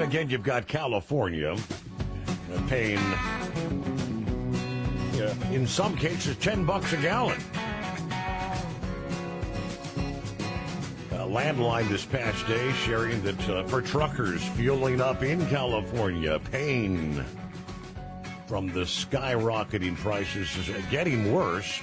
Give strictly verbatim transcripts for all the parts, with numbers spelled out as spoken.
again, you've got California uh, paying, uh, in some cases, ten bucks a gallon. Uh, Landline this past day sharing that uh, for truckers fueling up in California, pain from the skyrocketing prices is uh, getting worse.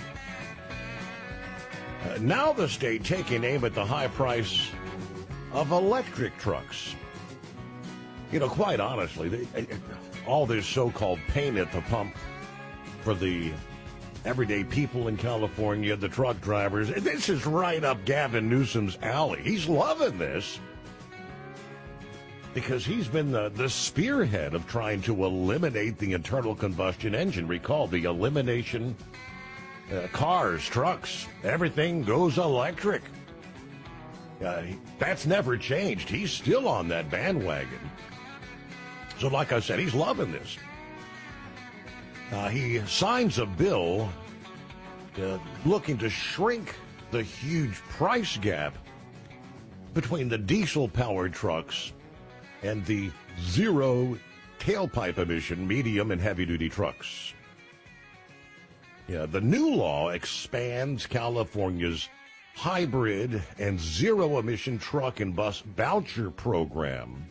Uh, now the state taking aim at the high price of electric trucks. You know, quite honestly, they, all this so-called pain at the pump for the everyday people in California, the truck drivers, this is right up Gavin Newsom's alley. He's loving this because he's been the, the spearhead of trying to eliminate the internal combustion engine. Recall the elimination, uh, cars, trucks, everything goes electric. Uh, that's never changed. He's still on that bandwagon. So like I said, he's loving this. Uh, he signs a bill uh, looking to shrink the huge price gap between the diesel-powered trucks and the zero tailpipe emission medium and heavy-duty trucks. Yeah, the new law expands California's hybrid and zero-emission truck and bus voucher program.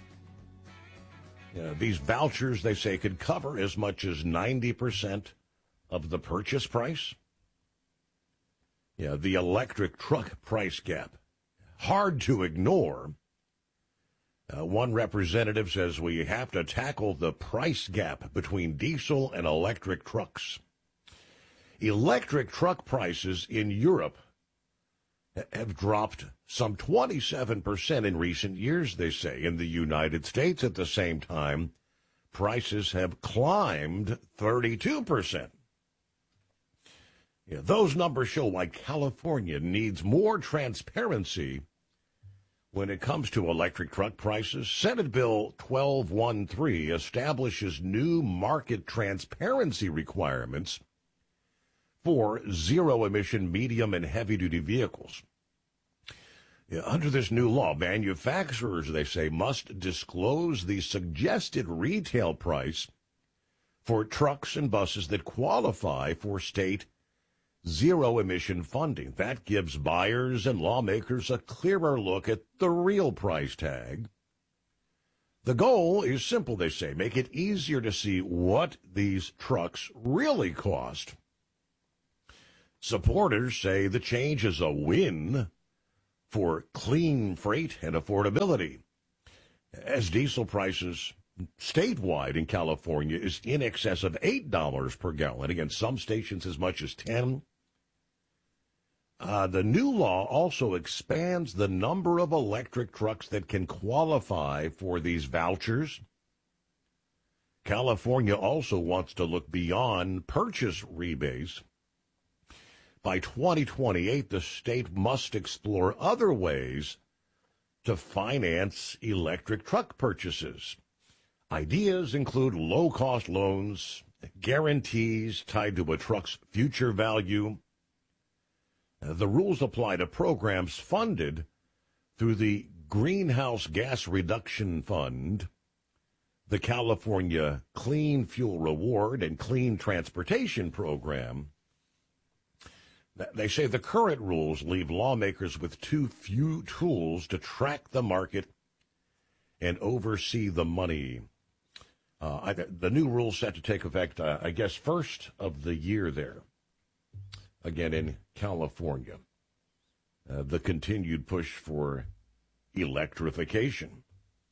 Uh, these vouchers, they say, could cover as much as ninety percent of the purchase price. Yeah, the electric truck price gap. Hard to ignore. Uh, one representative says we have to tackle the price gap between diesel and electric trucks. Electric truck prices in Europe have dropped some twenty-seven percent in recent years, they say. In the United States, at the same time, prices have climbed thirty-two percent. Yeah, those numbers show why California needs more transparency when it comes to electric truck prices. Senate Bill twelve thirteen establishes new market transparency requirements for zero-emission medium and heavy-duty vehicles. Yeah, under this new law, manufacturers, they say, must disclose the suggested retail price for trucks and buses that qualify for state zero-emission funding. That gives buyers and lawmakers a clearer look at the real price tag. The goal is simple, they say, make it easier to see what these trucks really cost. Supporters say the change is a win for clean freight and affordability, as diesel prices statewide in California is in excess of eight dollars per gallon, against some stations as much as ten dollars. Uh, the new law also expands the number of electric trucks that can qualify for these vouchers. California also wants to look beyond purchase rebates. By twenty twenty-eight, the state must explore other ways to finance electric truck purchases. Ideas include low-cost loans, guarantees tied to a truck's future value. The rules apply to programs funded through the Greenhouse Gas Reduction Fund, the California Clean Fuel Reward, and Clean Transportation Program. They say the current rules leave lawmakers with too few tools to track the market and oversee the money. Uh, I, the new rules set to take effect, uh, I guess, first of the year there, again in California. Uh, the continued push for electrification.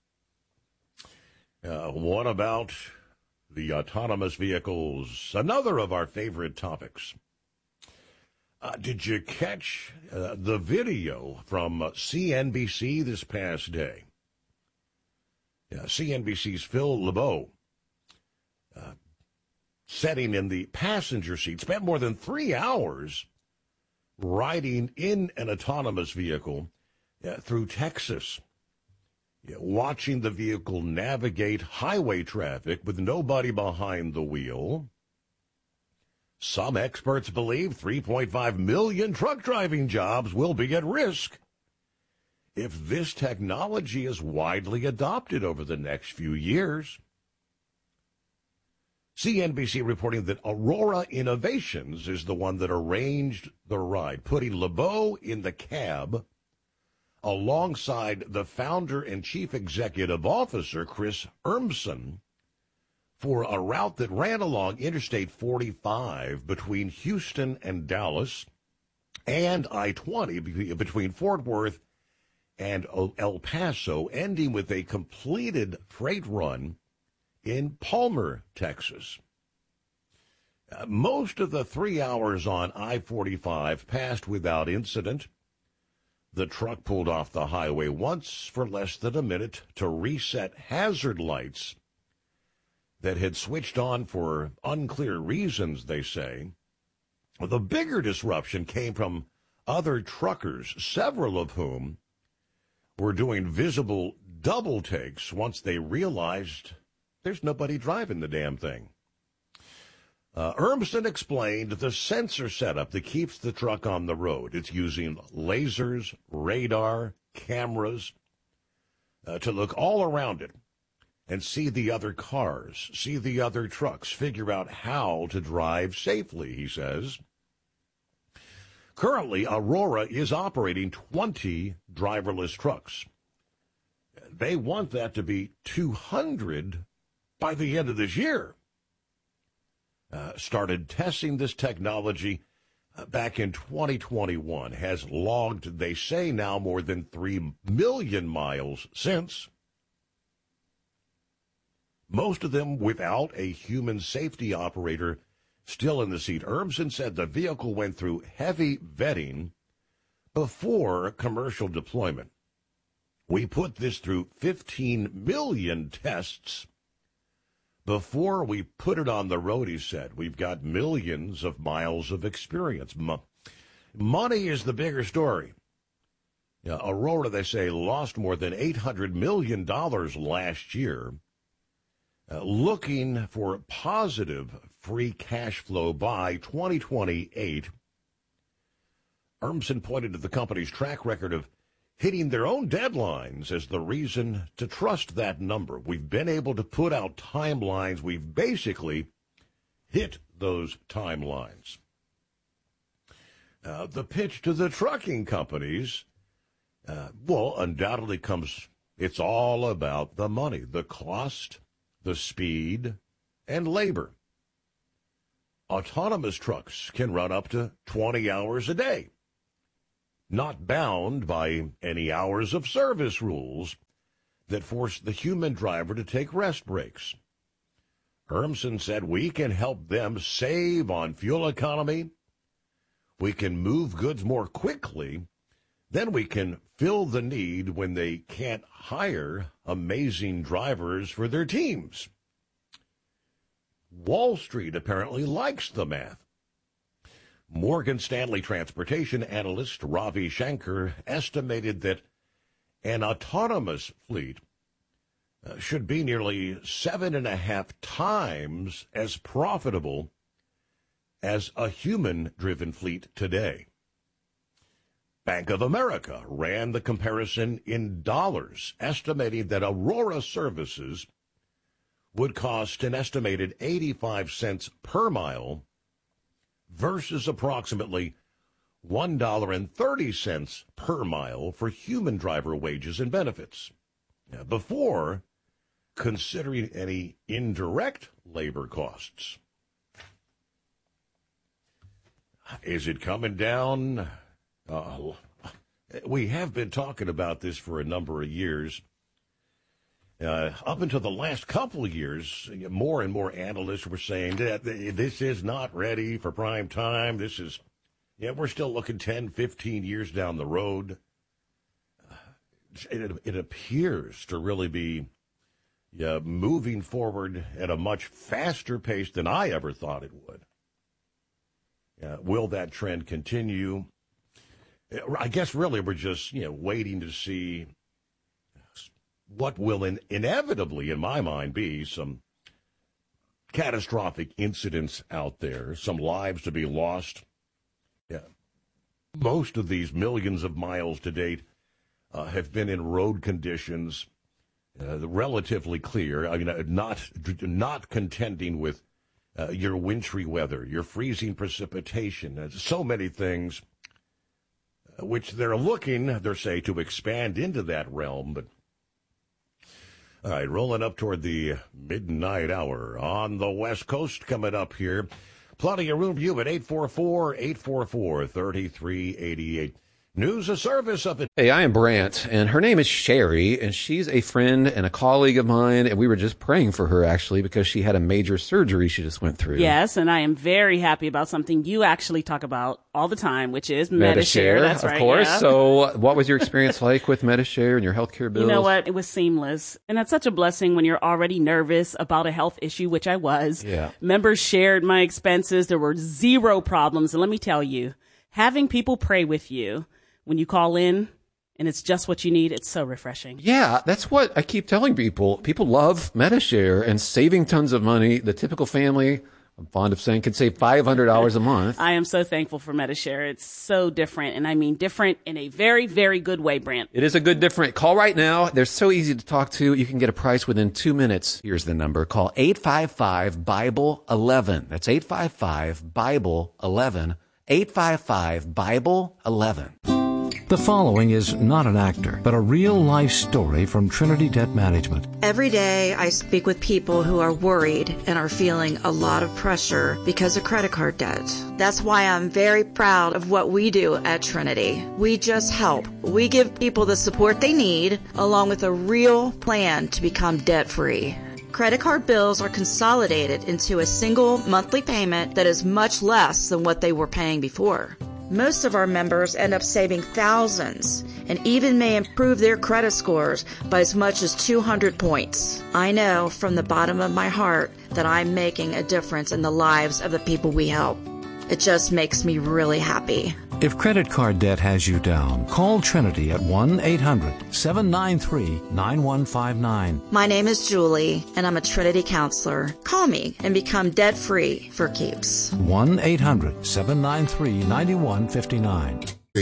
Uh, what about the autonomous vehicles? Another of our favorite topics. Uh, did you catch uh, the video from uh, C N B C this past day? Yeah, C N B C's Phil LeBeau, uh, sitting in the passenger seat, spent more than three hours riding in an autonomous vehicle uh, through Texas, yeah, watching the vehicle navigate highway traffic with nobody behind the wheel. Some experts believe three point five million truck driving jobs will be at risk if this technology is widely adopted over the next few years. C N B C reporting that Aurora Innovations is the one that arranged the ride, putting LeBeau in the cab alongside the founder and chief executive officer, Chris Urmson, for a route that ran along Interstate forty-five between Houston and Dallas and I twenty between Fort Worth and El Paso, ending with a completed freight run in Palmer, Texas. Uh, most of the three hours on I forty-five passed without incident. The truck pulled off the highway once for less than a minute to reset hazard lights that had switched on for unclear reasons, they say. The bigger disruption came from other truckers, several of whom were doing visible double takes once they realized there's nobody driving the damn thing. Uh, Urmson explained the sensor setup that keeps the truck on the road. It's using lasers, radar, cameras uh, to look all around it and see the other cars, see the other trucks, figure out how to drive safely, he says. Currently, Aurora is operating twenty driverless trucks. They want that to be two hundred by the end of this year. Uh, started testing this technology uh, back in twenty twenty-one, has logged, they say now, more than three million miles since. Most of them without a human safety operator still in the seat. Urmson said the vehicle went through heavy vetting before commercial deployment. We put this through fifteen million tests before we put it on the road, he said. We've got millions of miles of experience. Mo- money is the bigger story. Uh, Aurora, they say, lost more than eight hundred million dollars last year, uh, looking for positive free cash flow by twenty twenty-eight. Urmson pointed to the company's track record of hitting their own deadlines as the reason to trust that number. We've been able to put out timelines. We've basically hit those timelines. Uh, the pitch to the trucking companies, uh, well, undoubtedly comes, it's all about the money, the cost, the speed, and labor. Autonomous trucks can run up to twenty hours a day, not bound by any hours of service rules that force the human driver to take rest breaks. Urmson said we can help them save on fuel economy, we can move goods more quickly, then we can fill the need when they can't hire amazing drivers for their teams. Wall Street apparently likes the math. Morgan Stanley transportation analyst Ravi Shankar estimated that an autonomous fleet uh, should be nearly seven and a half times as profitable as a human-driven fleet today. Bank of America ran the comparison in dollars, estimating that Aurora services would cost an estimated eighty-five cents per mile versus approximately one dollar and thirty cents per mile for human driver wages and benefits, before considering any indirect labor costs. Is it coming down? Uh, we have been talking about this for a number of years. Uh, up until the last couple of years, more and more analysts were saying that this is not ready for prime time. This is, yeah, we're still looking ten, fifteen years down the road. It, it appears to really be yeah, moving forward at a much faster pace than I ever thought it would. Uh, will that trend continue? I guess really we're just, you know, waiting to see what will in, inevitably, in my mind, be some catastrophic incidents out there, some lives to be lost. Yeah. Most of these millions of miles to date uh, have been in road conditions uh, relatively clear. I mean, uh, not not contending with uh, your wintry weather, your freezing precipitation, uh, so many things, uh, which they're looking, they're saying, to expand into that realm. But all right, rolling up toward the midnight hour on the West Coast coming up here. Plenty of room for you at eight four four, eight four four, three three eight eight. News of service of it. Hey, I am Brant, and her name is Sherry, and she's a friend and a colleague of mine, and we were just praying for her, actually, because she had a major surgery she just went through. Yes, and I am very happy about something you actually talk about all the time, which is Medi-Share. That's of right, course. yeah. So what was your experience like with Medi-Share and your healthcare bills? You know what? It was seamless. And that's such a blessing when you're already nervous about a health issue, which I was. Yeah. Members shared my expenses. There were zero problems. And let me tell you, having people pray with you when you call in and it's just what you need, it's so refreshing. Yeah, that's what I keep telling people. People love Medi-Share and saving tons of money. The typical family, I'm fond of saying, can save five hundred dollars a month. I am so thankful for Medi-Share. It's so different, and I mean different in a very, very good way, Brant. It is a good different. Call right now. They're so easy to talk to. You can get a price within two minutes. Here's the number. Call eight five five, Bible eleven. That's eight five five, Bible eleven. eight five five, Bible eleven. The following is not an actor, but a real-life story from Trinity Debt Management. Every day I speak with people who are worried and are feeling a lot of pressure because of credit card debt. That's why I'm very proud of what we do at Trinity. We just help. We give people the support they need, along with a real plan to become debt-free. Credit card bills are consolidated into a single monthly payment that is much less than what they were paying before. Most of our members end up saving thousands and even may improve their credit scores by as much as two hundred points. I know from the bottom of my heart that I'm making a difference in the lives of the people we help. It just makes me really happy. If credit card debt has you down, call Trinity at one eight hundred, seven nine three, nine one five nine. My name is Julie, and I'm a Trinity counselor. Call me and become debt-free for keeps. one eight hundred, seven nine three, nine one five nine.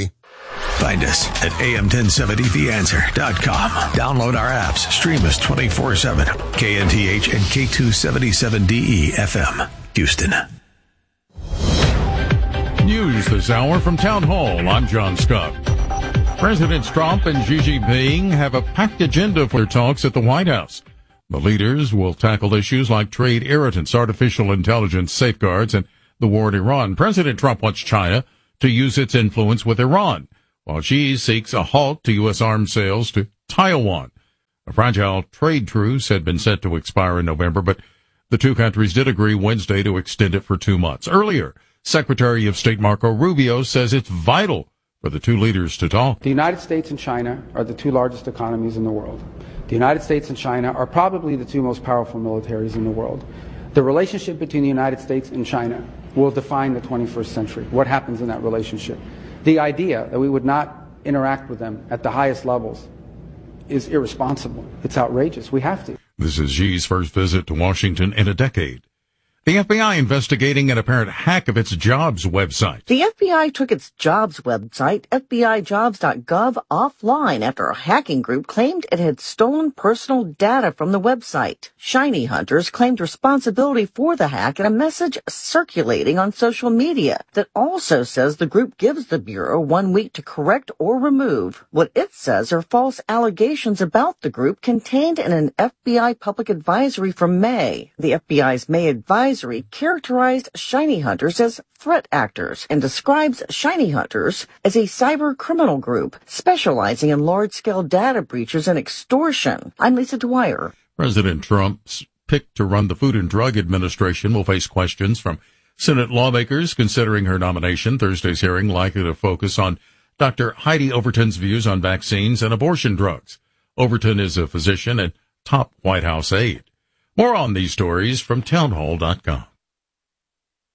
Find us at A M ten seventy the answer dot com. Download our apps. Stream us twenty-four seven. K N T H and K two seventy-seven D E F M, Houston. News this hour from Town Hall. I'm John Scott. Presidents Trump and Xi Jinping have a packed agenda for talks at the White House. The leaders will tackle issues like trade irritants, artificial intelligence safeguards, and the war in Iran. President Trump wants China to use its influence with Iran, while Xi seeks a halt to U S arms sales to Taiwan. A fragile trade truce had been set to expire in November, but the two countries did agree Wednesday to extend it for two months. Earlier, Secretary of State Marco Rubio says it's vital for the two leaders to talk. The United States and China are the two largest economies in the world. The United States and China are probably the two most powerful militaries in the world. The relationship between the United States and China will define the twenty-first century. What happens in that relationship? The idea that we would not interact with them at the highest levels is irresponsible. It's outrageous. We have to. This is Xi's first visit to Washington in a decade. The F B I investigating an apparent hack of its jobs website. The F B I took its jobs website, F B I jobs dot gov, offline after a hacking group claimed it had stolen personal data from the website. Shiny hunters claimed responsibility for the hack in a message circulating on social media that also says the group gives the Bureau one week to correct or remove what it says are false allegations about the group contained in an F B I public advisory from May. The F B I's May advisory characterized shiny hunters as threat actors and describes shiny hunters as a cyber criminal group specializing in large-scale data breaches and extortion. I'm Lisa Dwyer. President Trump's pick to run the Food and Drug Administration will face questions from Senate lawmakers considering her nomination. Thursday's hearing likely to focus on Doctor Heidi Overton's views on vaccines and abortion drugs. Overton is a physician and top White House aide. More on these stories from townhall dot com.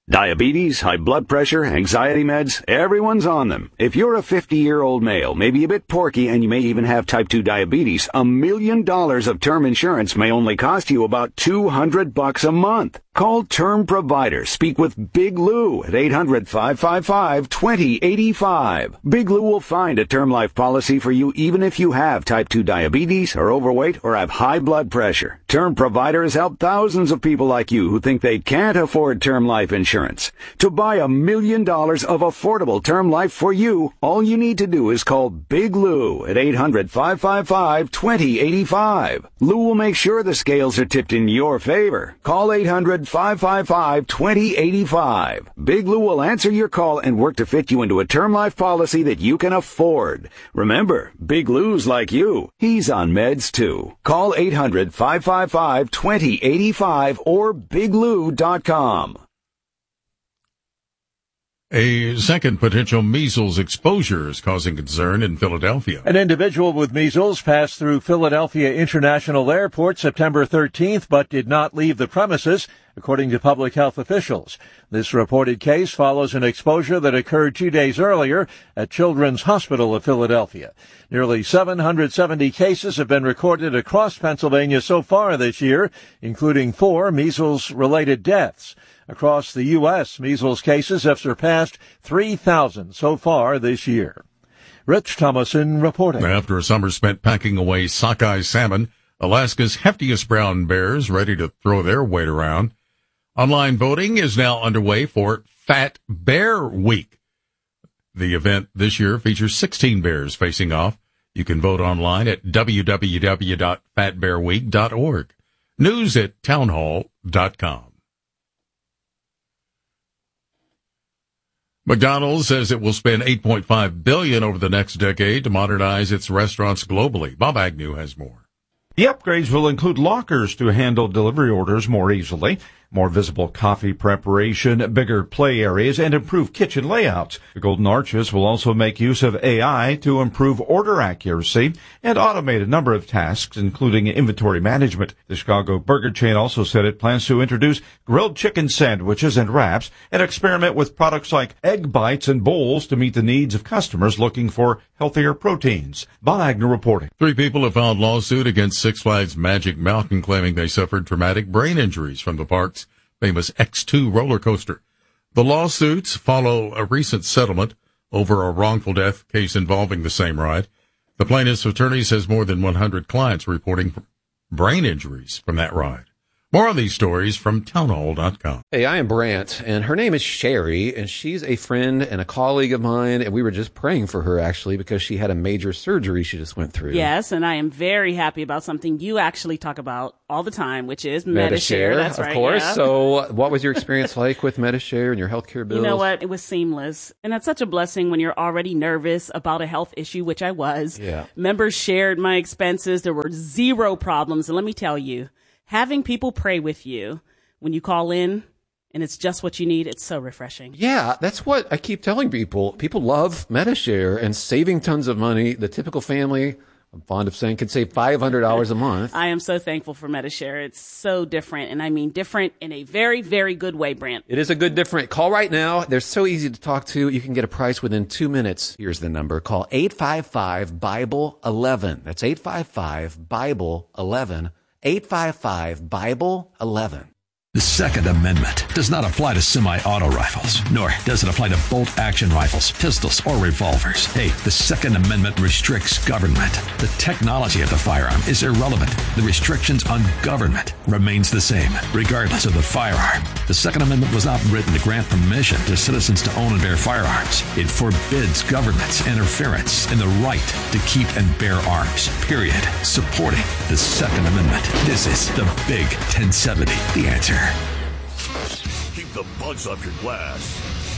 Diabetes, high blood pressure, anxiety meds, everyone's on them. If you're a fifty-year-old male, maybe a bit porky, and you may even have type two diabetes, a million dollars of term insurance may only cost you about two hundred bucks a month. Call Term Provider. Speak with Big Lou at eight hundred, five five five, two zero eight five. Big Lou will find a term life policy for you even if you have type two diabetes, are overweight, or have high blood pressure. Term Provider has helped thousands of people like you who think they can't afford term life insurance. To buy a million dollars of affordable term life for you, all you need to do is call Big Lou at eight hundred, five five five, two zero eight five. Lou will make sure the scales are tipped in your favor. Call eight hundred, five five five, two zero eight five. Big Lou will answer your call and work to fit you into a term life policy that you can afford. Remember, Big Lou's like you. He's on meds too. Call eight hundred, five five five, two zero eight five or big lou dot com. A second potential measles exposure is causing concern in Philadelphia. An individual with measles passed through Philadelphia International Airport September thirteenth, but did not leave the premises, according to public health officials. This reported case follows an exposure that occurred two days earlier at Children's Hospital of Philadelphia. Nearly seven hundred seventy cases have been recorded across Pennsylvania so far this year, including four measles-related deaths. Across the U S, measles cases have surpassed three thousand so far this year. Rich Thomason reporting. After a summer spent packing away sockeye salmon, Alaska's heftiest brown bears ready to throw their weight around. Online voting is now underway for Fat Bear Week. The event this year features sixteen bears facing off. You can vote online at w w w dot fat bear week dot org. News at townhall dot com. McDonald's says it will spend eight point five billion dollars over the next decade to modernize its restaurants globally. Bob Agnew has more. The upgrades will include lockers to handle delivery orders more easily, more visible coffee preparation, bigger play areas, and improved kitchen layouts. The Golden Arches will also make use of A I to improve order accuracy and automate a number of tasks, including inventory management. The Chicago burger chain also said it plans to introduce grilled chicken sandwiches and wraps and experiment with products like egg bites and bowls to meet the needs of customers looking for healthier proteins. Bob Agnew reporting. Three people have filed lawsuit against Six Flags Magic Mountain, claiming they suffered traumatic brain injuries from the park's famous X two roller coaster. The lawsuits follow a recent settlement over a wrongful death case involving the same ride. The plaintiff's attorney says more than one hundred clients reporting brain injuries from that ride. More on these stories from townhall dot com. Hey, I am Brant, and her name is Sherry, and she's a friend and a colleague of mine, and we were just praying for her, actually, because she had a major surgery she just went through. Yes, and I am very happy about something you actually talk about all the time, which is Metashare. Metashare. That's of right, course. yeah. So what was your experience like with Metashare and your healthcare bills? You know what? It was seamless. And that's such a blessing when you're already nervous about a health issue, which I was. Yeah. Members shared my expenses. There were zero problems. And let me tell you, having people pray with you when you call in and it's just what you need, it's so refreshing. Yeah, that's what I keep telling people. People love Metashare and saving tons of money. The typical family, I'm fond of saying, can save five hundred dollars a month. I am so thankful for Metashare. It's so different, and I mean different in a very, very good way, Brant. It is a good different. Call right now. They're so easy to talk to. You can get a price within two minutes. Here's the number. Call eight five five, Bible eleven. That's eight five five, Bible eleven. eight five five, Bible eleven. The Second Amendment does not apply to semi-auto rifles, nor does it apply to bolt-action rifles, pistols, or revolvers. Hey, the Second Amendment restricts government. The technology of the firearm is irrelevant. The restrictions on government remains the same, regardless of the firearm. The Second Amendment was not written to grant permission to citizens to own and bear firearms. It forbids government's interference in the right to keep and bear arms, period. Supporting the Second Amendment. This is the Big ten seventy, The Answer. Keep the bugs off your glass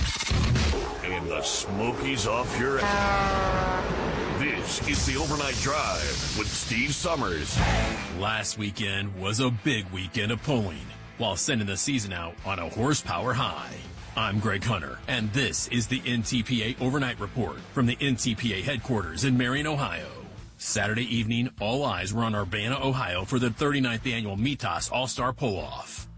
and the smokies off your ass. This is the Overnight Drive with Steve Summers. Last weekend was a big weekend of pulling while sending the season out on a horsepower high. I'm Greg Hunter, and this is the N T P A Overnight Report from the N T P A headquarters in Marion, Ohio. Saturday evening, all eyes were on Urbana, Ohio for the thirty-ninth annual Mitas All-Star Pull-Off.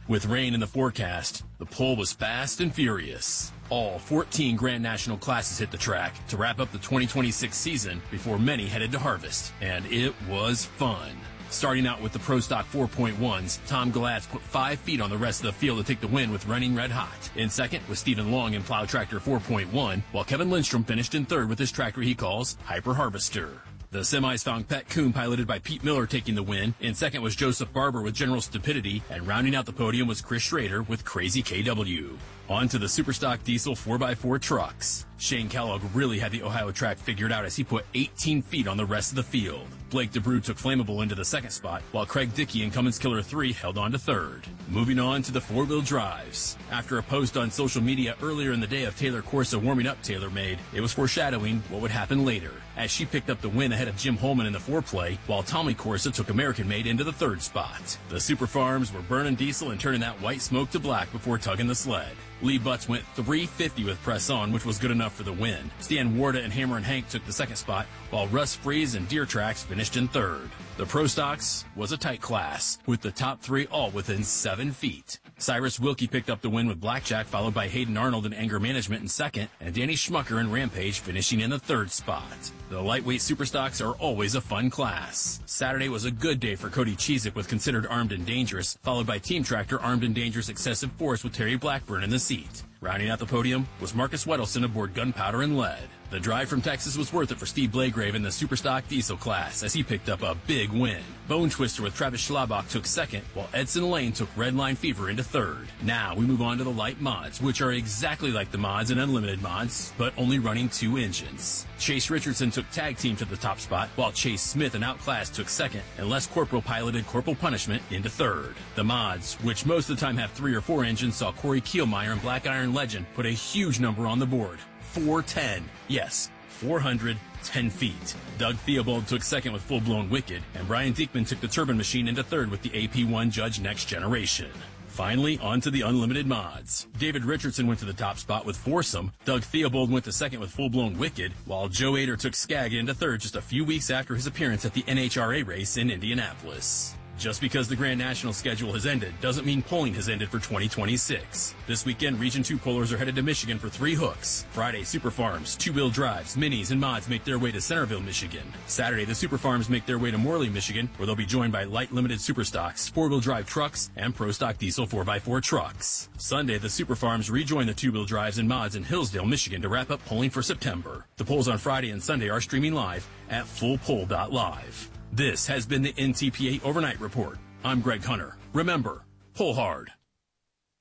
With rain in the forecast, the pull was fast and furious. All fourteen Grand National classes hit the track to wrap up the twenty twenty-six season before many headed to harvest, and it was fun. Starting out with the Pro Stock four point ones, Tom Galatz put five feet on the rest of the field to take the win with Running Red Hot. In second was Stephen Long in Plow Tractor four point one, while Kevin Lindstrom finished in third with his tractor he calls Hyper Harvester. The semi-stong Pet Coon piloted by Pete Miller taking the win. In second was Joseph Barber with General Stupidity, and rounding out the podium was Chris Schrader with Crazy K W. On to the Superstock Diesel four by four trucks. Shane Kellogg really had the Ohio track figured out as he put eighteen feet on the rest of the field. Blake DeBrew took Flammable into the second spot, while Craig Dickey and Cummins Killer three held on to third. Moving on to the four-wheel drives. After a post on social media earlier in the day of Taylor Corsa warming up TaylorMade, it was foreshadowing what would happen later, as she picked up the win ahead of Jim Holman in the foreplay, while Tommy Corsa took American-Made into the third spot. The Super Farms were burning diesel and turning that white smoke to black before tugging the sled. Lee Butts went three fifty with Press On, which was good enough for the win. Stan Warda and Hammer and Hank took the second spot, while Russ Freeze and Deer Tracks finished in third. The Pro Stocks was a tight class, with the top three all within seven feet. Cyrus Wilkie picked up the win with Blackjack, followed by Hayden Arnold and Anger Management in second, and Danny Schmucker and Rampage finishing in the third spot. The lightweight Superstocks are always a fun class. Saturday was a good day for Cody Cheezick with Considered Armed and Dangerous, followed by Team Tractor Armed and Dangerous Excessive Force with Terry Blackburn in the seat. Rounding out the podium was Marcus Wedelson aboard Gunpowder and Lead. The drive from Texas was worth it for Steve Blagrave in the Superstock Diesel class as he picked up a big win. Bone Twister with Travis Schlabach took second, while Edson Lane took Redline Fever into third. Now we move on to the light mods, which are exactly like the mods and unlimited mods, but only running two engines. Chase Richardson took Tag Team to the top spot, while Chase Smith and Outclass took second, and Les Corporal piloted Corporal Punishment into third. The mods, which most of the time have three or four engines, saw Corey Kielmeyer and Black Iron Legend put a huge number on the board. four ten. Yes, four hundred ten feet. Doug Theobald took second with Full Blown Wicked, and Brian Diekman took the Turbine Machine into third with the A P one Judge Next Generation. Finally, on to the unlimited mods. David Richardson went to the top spot with Foursome, Doug Theobald went to second with Full Blown Wicked, while Joe Ader took Skag into third just a few weeks after his appearance at the N H R A race in Indianapolis. Just because the Grand National schedule has ended doesn't mean polling has ended for twenty twenty-six. This weekend, Region two pollers are headed to Michigan for three hooks. Friday, Super Farms, two-wheel drives, minis, and mods make their way to Centerville, Michigan. Saturday, the Super Farms make their way to Morley, Michigan, where they'll be joined by light limited Superstocks, four-wheel drive trucks, and Pro Stock Diesel four by four trucks. Sunday, the Super Farms rejoin the two-wheel drives and mods in Hillsdale, Michigan to wrap up polling for September. The polls on Friday and Sunday are streaming live at full poll dot live. This has been the N T P A Overnight Report. I'm Greg Hunter. Remember, pull hard.